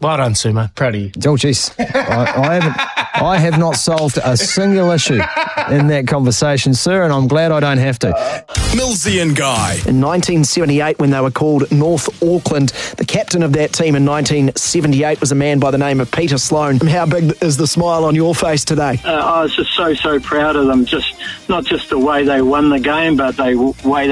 Well done, Sumo. Proud of you. Oh, jeez. I have not solved a single issue in that conversation, sir, and I'm glad I don't have to. Millsy and Guy. In 1978, when they were called North Auckland, the captain of that team in 1978 was a man by the name of Peter Sloan. How big is the smile on your face today? I was just so proud of them, just not just the way they won the game, but the way